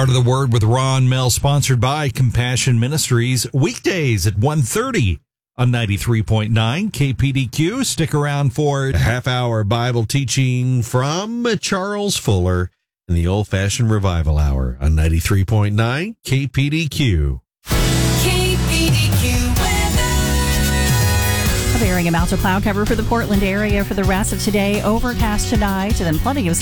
Art of the Word with Ron Mel, sponsored by Compassion Ministries, weekdays at 1:30 on 93.9 KPDQ. Stick around for a half-hour Bible teaching from Charles Fuller in the Old-Fashioned Revival Hour on 93.9 KPDQ. Bearing amounts of cloud cover for the Portland area for the rest of today. Overcast tonight, and then plenty of